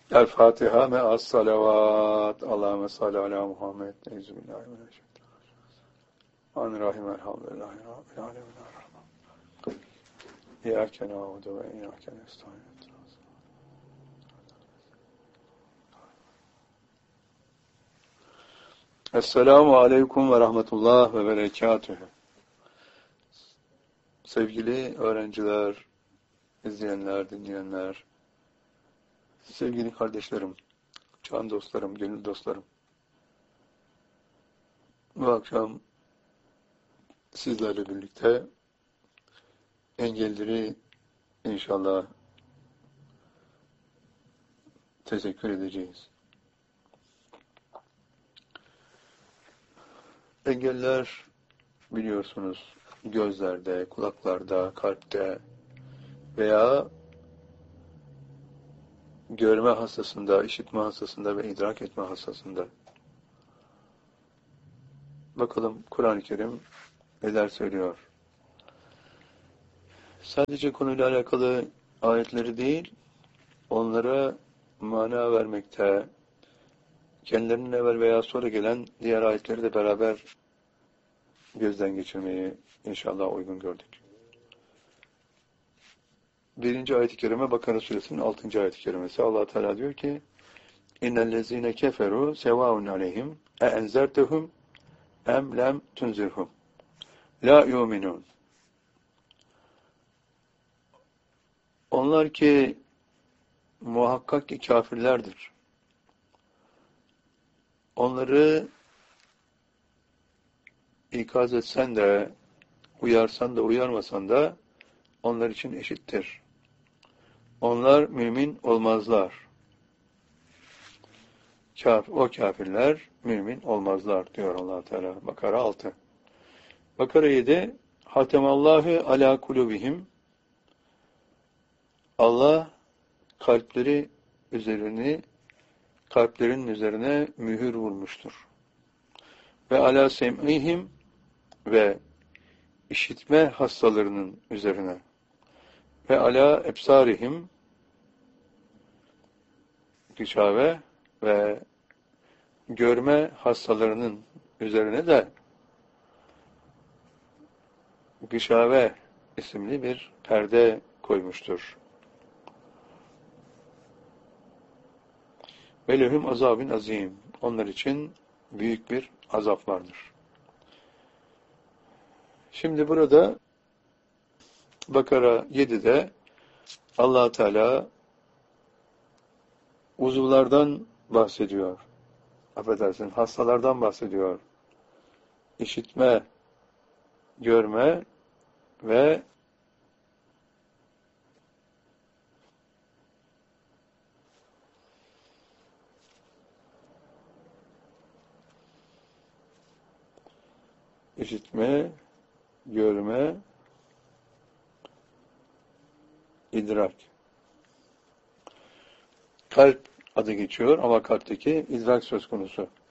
El Fatiha me'as salavat. Allahümme salli ala Muhammed. Euzubillahimineşşeytanirracim. Elhamdülillahi Rabbil alemin. İyyâke na'budu ve iyyâke nestaîn. Esselamu aleyküm ve rahmetullah ve berekatühü. Sevgili öğrenciler, izleyenler, dinleyenler, sevgili kardeşlerim, can dostlarım, gönül dostlarım. Bu akşam sizlerle birlikte engelleri inşallah teşekkür edeceğiz. Engeller biliyorsunuz gözlerde, kulaklarda, kalpte veya görme hastasında, işitme hastasında ve idrak etme hastasında. Bakalım Kur'an-ı Kerim neler söylüyor? Sadece konuyla alakalı ayetleri değil, onlara mana vermekte, kendilerinin evvel veya sonra gelen diğer ayetleri de beraber gözden geçirmeyi inşallah uygun gördük. 1. ayet-i kerime Bakara suresinin 6. ayet-i kerimesi. Allah Teala diyor ki: İnnellezîne keferû sevâun aleyhim enzertehum em lem tunzirhum la yu'minûn. Onlar ki muhakkak ki kafirlerdir. Onları ikaz etsen de, uyarsan da, uyarmasan da onlar için eşittir. Onlar mümin olmazlar. O kafirler mümin olmazlar diyor Allah Teala. Bakara 6. Bakara 7. Hatemallahu ala kulubihim. Allah kalplerin üzerine mühür vurmuştur. Ve ala sem'ihim ve işitme hastalarının üzerine ve ala ebsarihim gışave ve görme hastalarının üzerine de gışave isimli bir perde koymuştur. Ve lehum azabin azim. Onlar için büyük bir azap vardır. Şimdi burada Bakara 7'de Allah Teala uzuvlardan bahsediyor. Affedersin, hastalardan bahsediyor. İşitme, görme ve görme, idrak. Kalp adı geçiyor ama kalpteki idrak söz konusu.